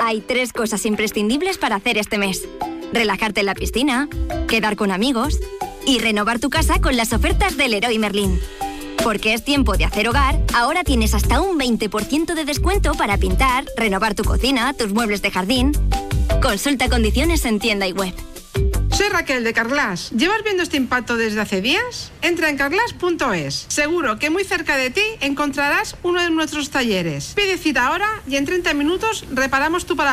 Hay 3 cosas imprescindibles para hacer este mes. Relajarte en la piscina, quedar con amigos y renovar tu casa con las ofertas del Leroy Merlin. Porque es tiempo de hacer hogar, ahora tienes hasta un 20% de descuento para pintar, renovar tu cocina, tus muebles de jardín. Consulta condiciones en tienda y web. Soy Raquel de Carglass. ¿Llevas viendo este impacto desde hace días? Entra en carglass.es. Seguro que muy cerca de ti encontrarás uno de nuestros talleres. Pide cita ahora y en 30 minutos reparamos tu parabrisas.